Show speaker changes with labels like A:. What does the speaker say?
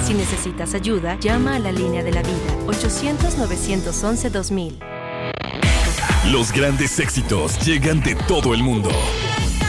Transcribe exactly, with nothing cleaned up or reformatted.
A: Si necesitas ayuda, llama a la línea de la vida, ochocientos, novecientos once, dos mil.
B: Los grandes éxitos llegan de todo el mundo.